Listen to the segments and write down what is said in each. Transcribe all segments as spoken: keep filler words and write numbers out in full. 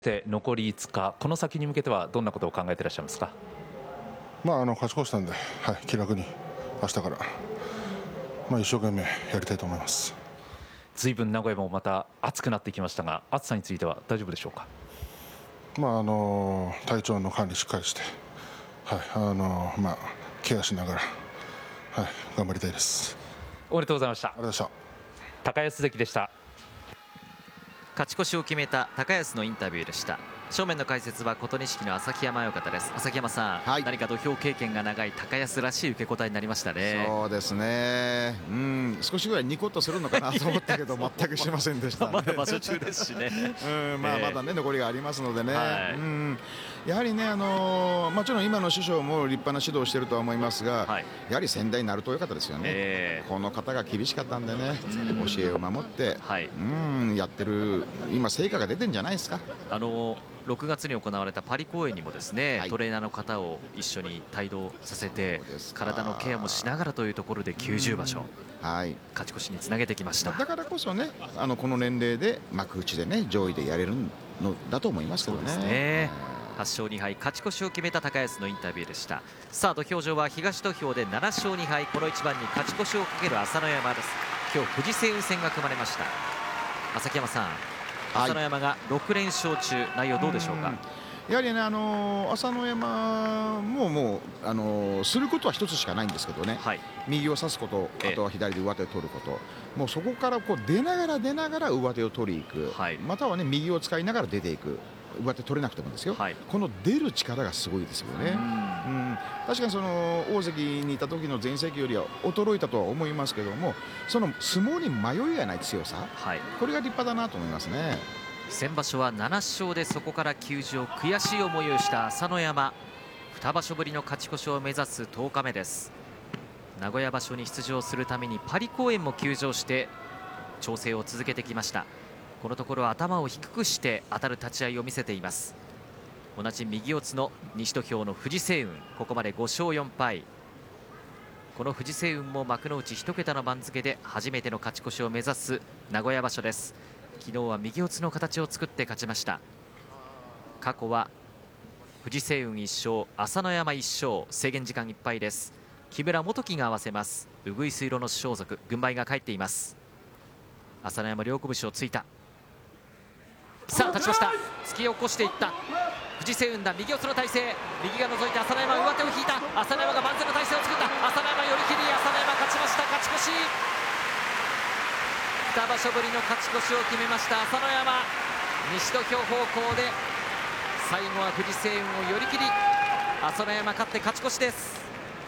で残りいつか、この先に向けてはどんなことを考えていらっしゃいますか。 まあ、あの勝ち越したんで、はい、気楽に明日から、まあ、一生懸命やりたいと思います。 ずいぶん名古屋もまた暑くなってきましたが、暑さについては大丈夫でしょうか。 まああの体調の管理しっかりして、はい、あのまあ、ケアしながら、はい、頑張りたいです。 おめでとうございました。 ありがとうございました。 高安関でした。 勝ち越しを決めた高安のインタビューでした。正面の解説は琴錦の旭山親方です。旭山さん、はい、何か土俵経験が長い高安らしい受け答えになりましたね。 そうですね、うん、少しぐらいニコッとするのかなと思ったけど全くしませんでした、ね、 まだ場所中ですしねうん、まあ、まだね、残りがありますのでね、 はい、 うん、やはりね、あのー、もちろん今の師匠も立派な指導をしているとは思いますが、はい、やはり先代になると良かったですよね、えー、この方が厳しかったんでね、教えを守って、はい、うんやってる、今成果が出てるんじゃないですか。 あのーろくがつに行われたパリ公演にもですね、はい、トレーナーの方を一緒に帯同させて体のケアもしながらというところできゅうじゅうばしょ、はい、勝ち越しにつなげてきました。 だからこそね、あのこの年齢で幕内でね上位でやれるのだと思いますけどね。 そうですね、はちしょうにはい勝ち越しを決めた高安のインタビューでした。さあ土俵上は東土俵でななしょうにはい、この一番に勝ち越しをかける朝乃山です。今日富士青雲戦が組まれました。旭山さん、朝乃山がろくれんしょう中、内容どうでしょうか。 やはりね、あのー、朝乃山ももう、あのー、することは一つしかないんですけどね、はい、右を差すこと、あとは左で上手を取ること、もうそこからこう出ながら出ながら上手を取りに行く、はい、またはね右を使いながら出ていく、上手取れなくてもですよ、はい、この出る力がすごいですよね。うん、確かにその大関にいた時の全盛期よりは衰えたとは思いますけども、その相撲に迷いがない強さ、はい、これが立派だなと思いますね。 先場所はななしょうでそこから休場、悔しい思いをした朝乃山、に場所ぶりの勝ち越しを目指すとおかめです。名古屋場所に出場するためにパリ公演も休場して調整を続けてきました。このところ頭を低くして当たる立ち合いを見せています。同じ右四つの西土俵の富士青雲、ここまでごしょうよんぱい。この富士青雲も幕内一桁の番付で初めての勝ち越しを目指す名古屋場所です。昨日は右四つの形を作って勝ちました。過去は富士青雲いっしょう、朝乃山いっしょう。制限時間いっぱいです。木村元樹が合わせます。うぐいす色の装束、軍配が返っています。朝乃山両拳をついた。さあ立ちました。突き起こしていった富士青雲だ。右四つの体勢、右が覗いて朝乃山上手を引いた。朝乃山が万全の体勢を作った。朝乃山寄り切り、朝乃山勝ちました。勝ち越し、に場所ぶりの勝ち越しを決めました朝乃山。西土俵方向で最後は富士青雲を寄り切り、朝乃山勝って勝ち越しです。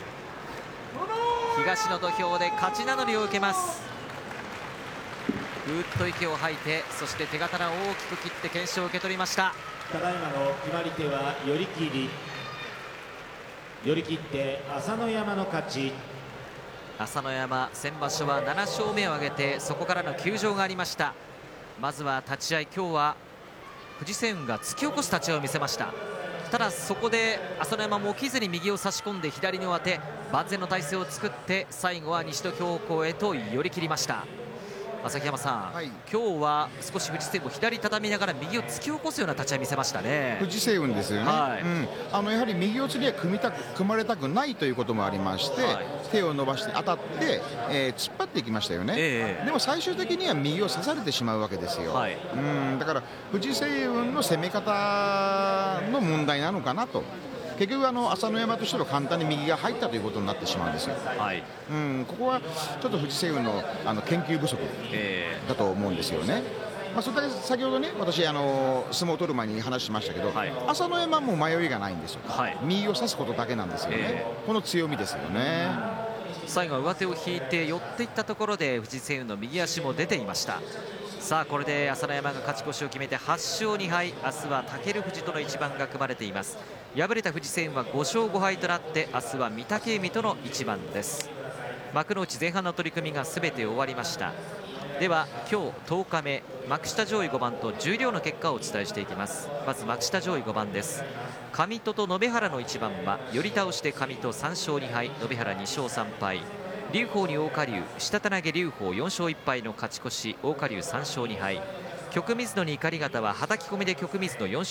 東の土俵で勝ち名乗りを受けます。ぐーっと息を吐いて、そして手刀を大きく切って懸賞を受け取りました。 ただいまの決まり手は寄り切り、寄り切って朝乃山の勝ち。 朝乃山、先場所はななしょうめを挙げてそこからの休場がありました。まずは立ち合い、今日は富士青雲が突き起こす立ち合いを見せました。ただそこで朝乃山も起きずに右を差し込んで左の当て、万全の体勢を作って最後は西土俵方向へと寄り切りました。旭山さん、はい、今日は少し富士青雲左畳みながら右を突き起こすような立ち合い見せましたね。 富士青雲ですよね、はい、うん、あのやはり右四つには組みたく組まれたくないということもありまして、はい、手を伸ばして当たって、えー、突っ張っていきましたよね、えー、でも最終的には右を刺されてしまうわけですよ、はい、うんだから富士青雲の攻め方の問題なのかなと。結局あの朝乃山としては簡単に右が入ったということになってしまうんですよ、はい、うん、ここはちょっと富士青雲の、あの研究不足だと思うんですよね、まあ、それだけ先ほどね、私あの相撲を取る前に話しましたけど、はい、朝乃山も迷いがないんですよ、はい、右を差すことだけなんですよね、えー、この強みですよね。 最後は上手を引いて寄っていったところで富士青雲の右足も出ていました。さあこれで朝乃山が勝ち越しを決めてはちしょうにはい。明日は武富士との一番が組まれています。敗れた富士青雲はごしょうごはいとなって、明日は御嶽海との一番です。幕内前半の取組が全て終わりました。では今日とおかめ、幕下上位ごばんと十両の結果をお伝えしていきます。まず幕下上位ごばんです。上戸と延原の一番は寄り倒して上戸さんしょうにはい、延原にしょうさんぱい。龍鵬に桜花竜、下手投げ龍鵬よんしょういっぱいの勝ち越し、桜花竜さんしょうにはい。極水野に怒り方ははたき込みで極水野よん